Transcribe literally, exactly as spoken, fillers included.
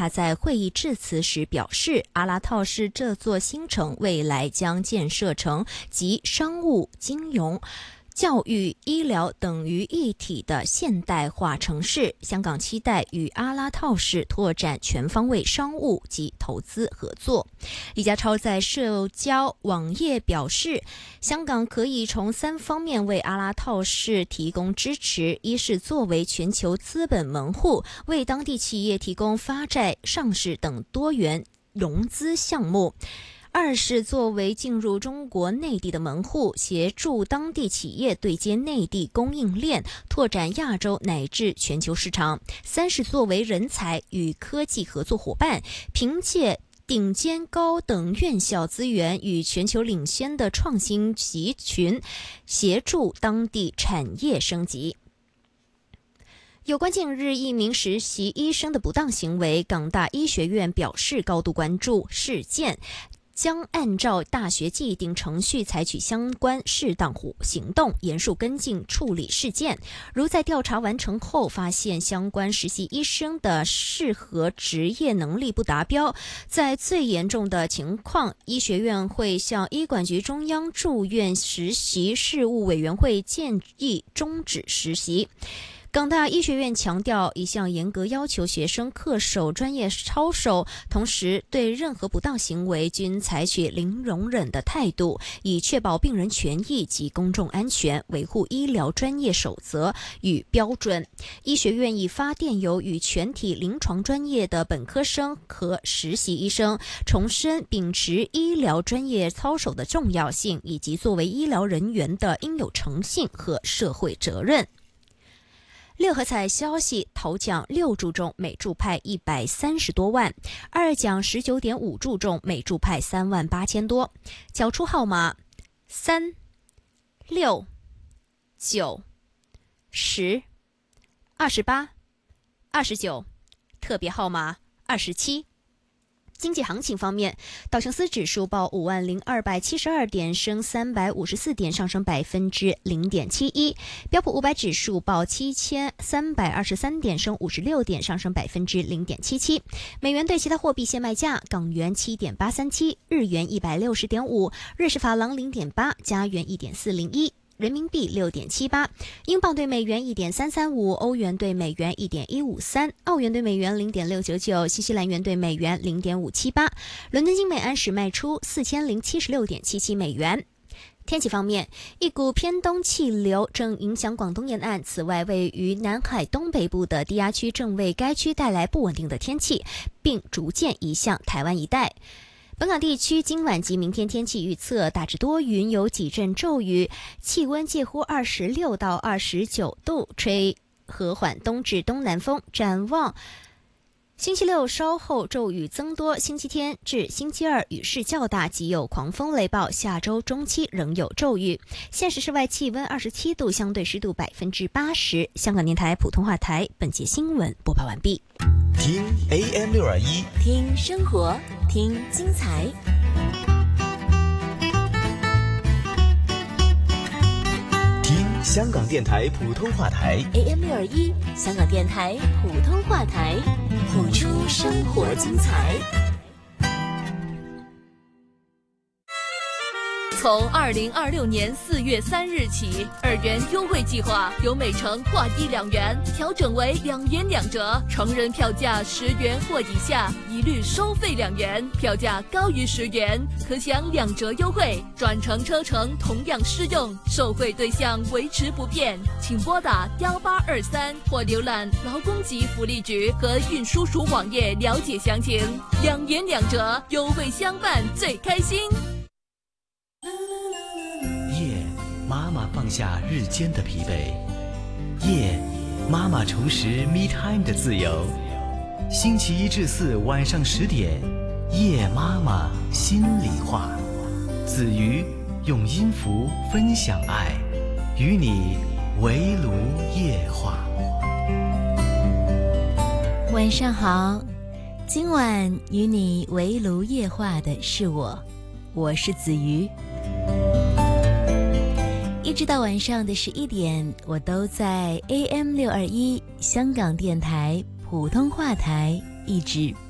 他在会议致辞时表示，阿拉套是这座新城未来将建设成集商务、金融、教育、医疗等于一体的现代化城市。香港期待与阿拉套市拓展全方位商务及投资合作。李家超在社交网页表示，香港可以从三方面为阿拉套市提供支持：一是作为全球资本门户，为当地企业提供发债、上市等多元融资项目；二是作为进入中国内地的门户，协助当地企业对接内地供应链，拓展亚洲乃至全球市场；三是作为人才与科技合作伙伴，凭借顶尖高等院校资源与全球领先的创新集群，协助当地产业升级。有关近日一名实习医生的不当行为，港大医学院表示高度关注事件，将按照大学既定程序采取相关适当行动，严肃跟进处理事件。如在调查完成后发现相关实习医生的适合职业能力不达标，在最严重的情况，医学院会向医管局中央住院实习事务委员会建议终止实习。港大医学院强调，一向严格要求学生恪守专业操守，同时对任何不当行为均采取零容忍的态度，以确保病人权益及公众安全，维护医疗专业守则与标准。医学院已发电邮与全体临床专业的本科生和实习医生，重申秉持医疗专业操守的重要性，以及作为医疗人员的应有诚信和社会责任。六合彩消息，头奖六注中，每注派一百三十多万；二奖十九点五注中，每注派三万八千多。缴出号码三、六、九、十、二十八、二十九，特别号码二十七。经济行情方面，道琼斯指数报五万零二百七十二点，升三百五十四点，上升百分之零点七一；标普五百指数报七千三百二十三点，升五十六点，上升百分之零点七七。美元对其他货币现卖价：港元七点八三七，日元一百六十点五，瑞士法郎零点八，加元一点四零一。人民币六点七八，英镑对美元一点三三五，欧元对美元一点一五三，澳元对美元零点六九九，新西兰元对美元零点五七八。伦敦金每安士卖出四千零七十六点七七美元。天气方面，一股偏东气流正影响广东沿岸，此外位于南海东北部的低压区正为该区带来不稳定的天气，并逐渐移向台湾一带。本港地区今晚及明天天气预测大致多云，有几阵骤雨，气温介乎二十六到二十九度，吹和缓东至东南风。展望星期六稍后骤雨增多，星期天至星期二雨势较大，及有狂风雷暴，下周中期仍有骤雨。现时室外气温二十七度，相对湿度百分之八十。香港电台普通话台本节新闻播报完毕。 听 A M 六二一， 听生活，听精彩。 听香港电台普通话台 A M 六二一，香港电台普通话台，谱出生活精彩。 从二零二六年四月三日起，二元优惠计划由每程挂一两元调整为两元两折，成人票价十元或以下一律收费两元，票价高于十元可享两折优惠，转乘车程同样适用，受惠对象维持不变，请拨打幺八二三或浏览劳工及福利局和运输署网页了解详情。两元两折，优惠相伴最开心。 夜，妈妈放下日间的疲惫；夜，妈妈重拾 me time 的自由。星期一至四晚上十点，夜妈妈心里话。子瑜用音符分享爱，与你围炉夜话。 晚上好，今晚与你围炉夜话的是我，我是子瑜。一直到晚上的十一点，我都在 A M 六二一香港电台普通话台一直